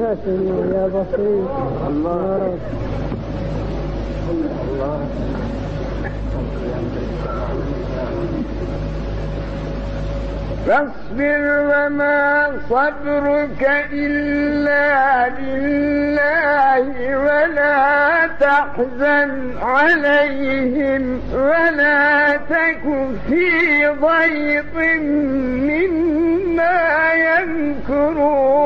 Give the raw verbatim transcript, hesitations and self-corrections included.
يا سميع يا بصير. الله الله. فاصبر وما صبرك إلا بالله ولا تحزن عليهم ولا تك في ضيق مما يمكرون.